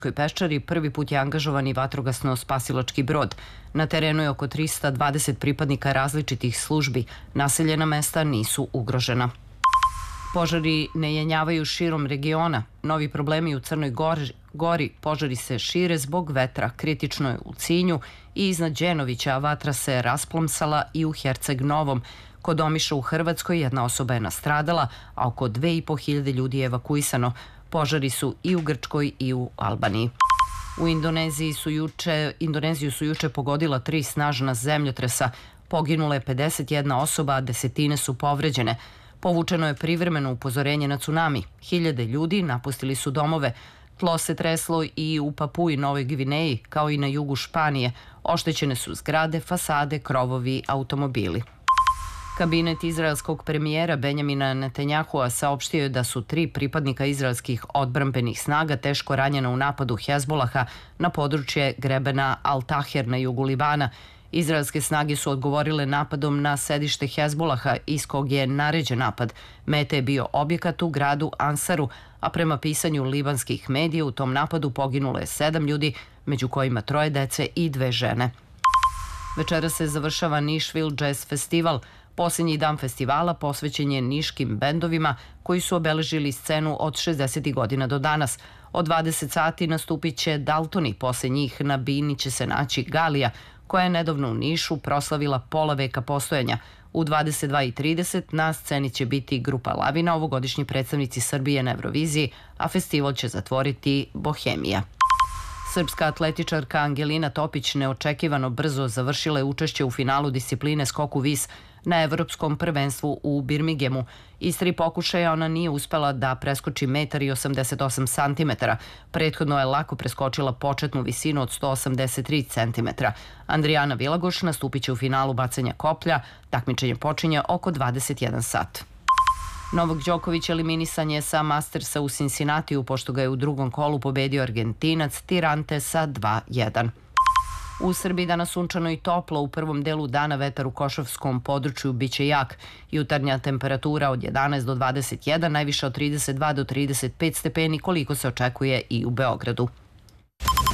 Peščari prvi put je angažovan i vatrogasno-spasilački brod. Na terenu je oko 320 pripadnika različitih službi. Naseljena mesta nisu ugrožena. Požari ne jenjavaju širom regiona. Novi problemi u Crnoj Gori. Požari se šire zbog vetra. Kritično je u Cinju i iznad Đenovića, a vatra se rasplomsala i u Herceg Novom. Kod Omiša u Hrvatskoj jedna osoba je nastradala, a oko 2500 ljudi je evakuisano. Požari su i u Grčkoj i u Albaniji. U Indoneziju su juče pogodila 3 snažna zemljotresa. Poginula je 51 osoba, a desetine su povređene. Povučeno je privremeno upozorenje na tsunami. Hiljade ljudi napustili su domove. Tlo se treslo i u Papui Novoj Gvineji, kao i na jugu Španije. Oštećene su zgrade, fasade, krovovi, automobili. Kabinet izraelskog premijera Benjamina Netanjahua saopštio je da su 3 pripadnika izraelskih odbrambenih snaga teško ranjena u napadu Hezbolaha na područje grebena Al-Taher na jugu Libana. Izraelske snage su odgovorile napadom na sedište Hezbolaha iz kog je naređen napad. Meta je bio objekat u gradu Ansaru, a prema pisanju libanskih medija u tom napadu poginulo je 7 ljudi, među kojima 3 dece i 2 žene. Večera se završava Nišvil Jazz Festival. Posljednji dan festivala posvećen je niškim bendovima koji su obeležili scenu od 60. godina do danas. Od 20 sati nastupit će Daltoni, posle njih na bini će se naći Galija, koja je nedavno u Nišu proslavila pola veka postojanja. U 22:30 na sceni će biti grupa Lavina, ovogodišnji predstavnici Srbije na Euroviziji, a festival će zatvoriti Bohemija. Srpska atletičarka Angelina Topić neočekivano brzo završila je učešće u finalu discipline skoku vis na Evropskom prvenstvu u Birminghamu. Iz 3 pokušaja ona nije uspela da preskoči 1,88 cm. Prethodno je lako preskočila početnu visinu od 183 cm. Andrijana Vilagoš nastupit će u finalu bacanja koplja. Takmičenje počinje oko 21 sat. Novak Đoković eliminisan je sa Mastersa u Cincinnatiju, pošto ga je u drugom kolu pobedio Argentinac Tirante sa 2:1. U Srbiji danas sunčano i toplo, u prvom delu dana vetar u Košavskom području biće jak. Jutarnja temperatura od 11 do 21, najviše od 32 do 35 stepeni, koliko se očekuje i u Beogradu.